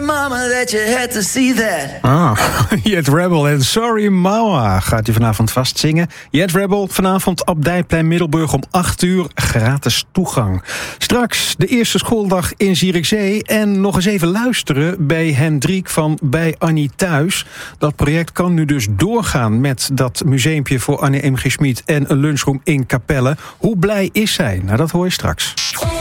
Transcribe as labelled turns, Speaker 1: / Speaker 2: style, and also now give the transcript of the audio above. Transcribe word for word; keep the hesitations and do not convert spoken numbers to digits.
Speaker 1: mama that you had to see that.
Speaker 2: Ah, Jet Rebel en Sorry Mama gaat hij vanavond vastzingen. Jet Rebel vanavond op Dijkplein Middelburg om acht uur, gratis toegang. Straks de eerste schooldag in Zierikzee en nog eens even luisteren bij Hendrik van Bij Annie Thuis. Dat project kan nu dus doorgaan met dat museumpje voor Annie M G. Schmid en een lunchroom in Capelle. Hoe blij is zij? Nou, dat hoor je straks.